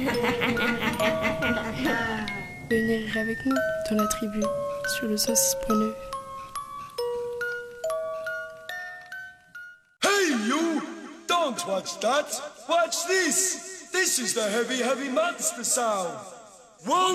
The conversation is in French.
Venez rire avec nous dans la tribu sur le 106.9. Hey you! Don't watch that! Watch this! This is the heavy, heavy monster sound! Whoa!